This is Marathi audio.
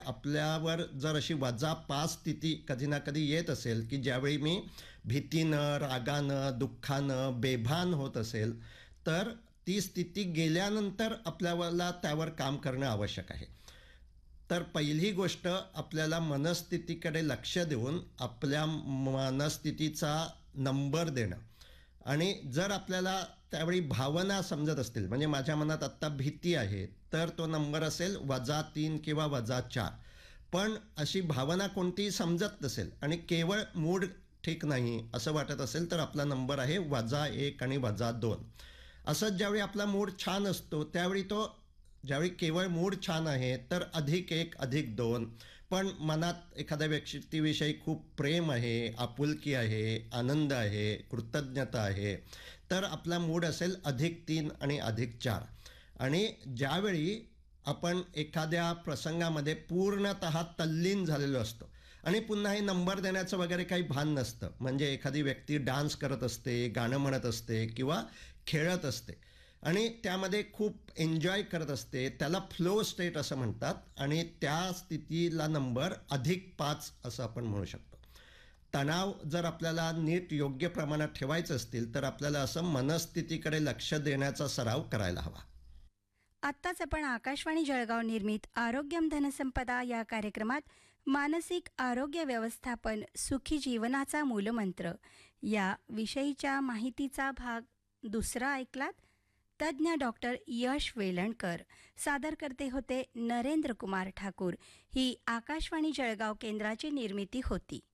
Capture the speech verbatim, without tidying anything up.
आपल्यावर जर अशी वजा पाच स्थिती कधी ना कधी येत असेल, की ज्यावेळी मी भीतीनं, रागानं, दुःखानं बेभान होत असेल, तर ती स्थिती गेल्यानंतर आपल्याला त्यावर काम करणं आवश्यक आहे. तर पहिली गोष्ट आपल्याला मनस्थितीकडे लक्ष देऊन आपल्या मनस्थितीचा नंबर देणं आणि जर आपल्याला त्यावेळी भावना समजत असतील, म्हणजे माझ्या मनात आत्ता भीती आहे, तर तो नंबर असेल वजा तीन किंवा वजा चार. पण अशी भावना कोणतीही समजत नसेल आणि केवळ मूड ठीक नाही असं वाटत असेल, तर आपला नंबर आहे वजा एक आणि वजा दोन. असंच ज्यावेळी आपला मूड छान असतो त्यावेळी तो ज्यावेळी केवळ मूड छान आहे तर अधिक एक अधिक दोन. पण मनात एखाद्या व्यक्तीविषयी खूप प्रेम आहे, आपुलकी आहे, आनंद आहे, कृतज्ञता आहे, तर आपला मूड असेल अधिक तीन आणि अधिक चार. आणि ज्यावेळी आपण एखाद्या प्रसंगामध्ये पूर्णतः तल्लीन झालेलो असतो आणि पुन्हा हे नंबर देण्याचं वगैरे काही भान नसतं, म्हणजे एखादी व्यक्ती डान्स करत असते, गाणं म्हणत असते किंवा खेळत असते आणि त्यामध्ये खूप एन्जॉय करत असते, त्याला फ्लो स्टेट असं म्हणतात आणि त्या स्थितीला नंबर अधिक पाच असं आपण म्हणू शकतो. तणाव जर आपल्याला नीट योग्य प्रमाणात ठेवायचं असतील तर आपल्याला असं मनस्थितीकडे लक्ष देण्याचा सराव करायला हवा. आत्ताच आपण आकाशवाणी जळगाव निर्मित आरोग्यम धनसंपदा या कार्यक्रमात मानसिक आरोग्य व्यवस्थापन सुखी जीवनाचा मूलमंत्र या विषयीच्या माहितीचा भाग दुसरा ऐकलात. तज्ज्ञ डॉक्टर यश वेलणकर सादर करते होते नरेंद्र कुमार ठाकूर. ही आकाशवाणी जळगाव केंद्राची निर्मिती होती.